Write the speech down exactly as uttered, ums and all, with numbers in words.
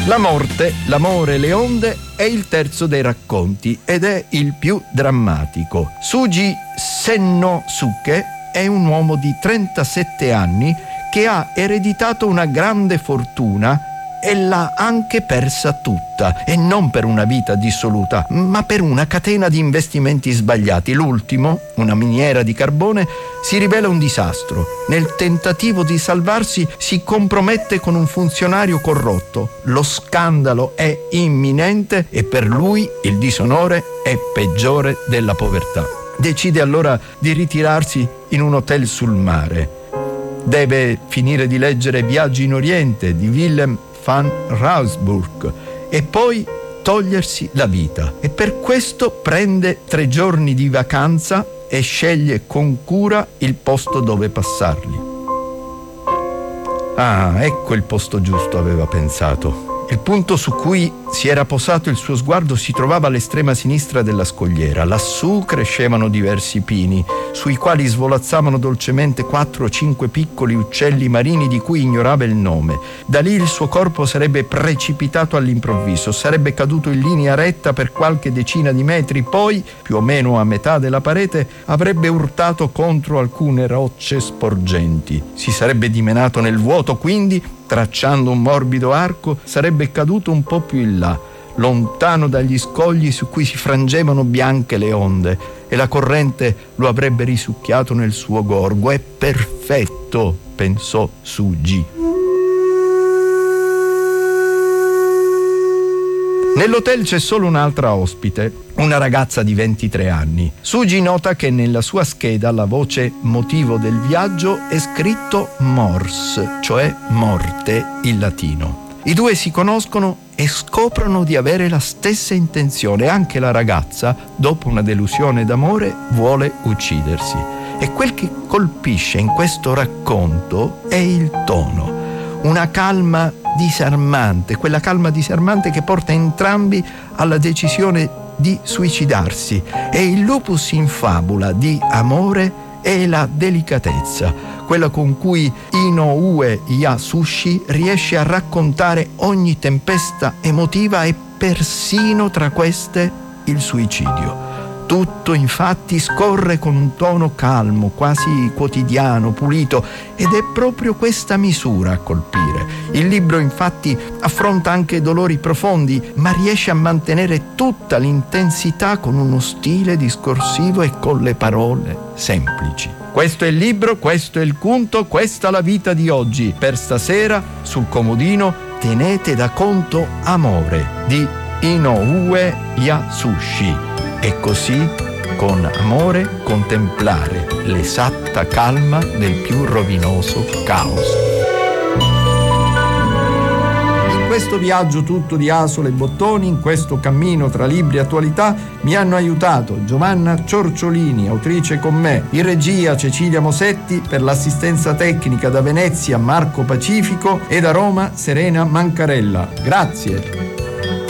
La morte, l'amore e le onde è il terzo dei racconti ed è il più drammatico. Suji Sennosuke è un uomo di trentasette anni che ha ereditato una grande fortuna e l'ha anche persa tutta, e non per una vita dissoluta, ma per una catena di investimenti sbagliati. L'ultimo, una miniera di carbone, si rivela un disastro. Nel tentativo di salvarsi si compromette con un funzionario corrotto. Lo scandalo è imminente e per lui il disonore è peggiore della povertà. Decide allora di ritirarsi in un hotel sul mare. Deve finire di leggere Viaggi in Oriente di Willem van Rensburg e poi togliersi la vita, e per questo prende tre giorni di vacanza e sceglie con cura il posto dove passarli. Ah, ecco il posto giusto, aveva pensato. Il punto su cui si era posato il suo sguardo si trovava all'estrema sinistra della scogliera. Lassù crescevano diversi pini, sui quali svolazzavano dolcemente quattro o cinque piccoli uccelli marini di cui ignorava il nome. Da lì il suo corpo sarebbe precipitato all'improvviso, sarebbe caduto in linea retta per qualche decina di metri, poi, più o meno a metà della parete, avrebbe urtato contro alcune rocce sporgenti. Si sarebbe dimenato nel vuoto, quindi, tracciando un morbido arco, sarebbe caduto un po' più in là, lontano dagli scogli su cui si frangevano bianche le onde, e la corrente lo avrebbe risucchiato nel suo gorgo. È perfetto, pensò Suji. Nell'hotel c'è solo un'altra ospite, una ragazza di ventitré anni. Suji nota che nella sua scheda la voce motivo del viaggio è scritto mors, cioè morte in latino. I due si conoscono e scoprono di avere la stessa intenzione. Anche la ragazza, dopo una delusione d'amore, vuole uccidersi. E quel che colpisce in questo racconto è il tono. Una calma disarmante, quella calma disarmante che porta entrambi alla decisione di suicidarsi. E il lupus in fabula di amore è la delicatezza, quella con cui Inoue Yasushi riesce a raccontare ogni tempesta emotiva e persino tra queste il suicidio. Tutto infatti scorre con un tono calmo, quasi quotidiano, pulito, ed è proprio questa misura a colpire. Il libro infatti affronta anche dolori profondi, ma riesce a mantenere tutta l'intensità con uno stile discorsivo e con le parole semplici. Questo è il libro, questo è il conto, questa la vita di oggi. Per stasera sul comodino tenete da conto Amore di Inoue Yasushi. E così, con amore, contemplare l'esatta calma del più rovinoso caos. In questo viaggio tutto di asole e bottoni, in questo cammino tra libri e attualità, mi hanno aiutato Giovanna Ciorciolini, autrice con me, in regia Cecilia Mosetti, per l'assistenza tecnica da Venezia Marco Pacifico e da Roma Serena Mancarella. Grazie.